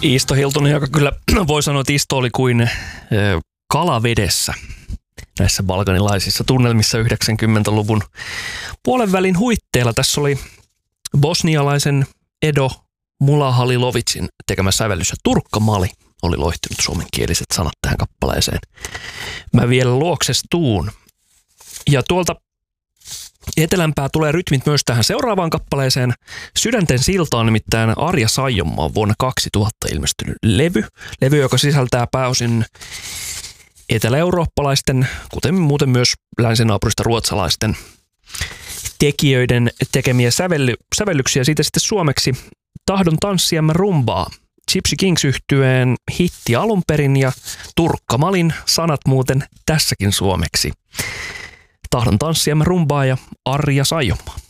Isto Hiltunen, joka kyllä voi sanoa, että Isto oli kuin kalavedessä näissä balkanilaisissa tunnelmissa 90-luvun puolenvälin huitteilla. Tässä oli bosnialaisen Edo Mulahalilovicin tekemä sävellys ja Turkka-Mali oli loihtunut suomenkieliset sanat tähän kappaleeseen. Mä vielä luokses tuun. Ja tuolta etelämpää tulee rytmit myös tähän seuraavaan kappaleeseen. Sydänten silta on nimittäin Arja Saijonmaan vuonna 2000 ilmestynyt levy, joka sisältää pääosin etelä-eurooppalaisten, kuten muuten myös länsinaapurista ruotsalaisten tekijöiden tekemiä sävellyksiä. Siitä sitten suomeksi Tahdon tanssiamme rumbaa. Gypsy Kings -yhtyeen hitti alun perin ja Turkka-Malin sanat muuten tässäkin suomeksi. Tahdon tanssiamme rumbaa ja Arja Saijonmaa.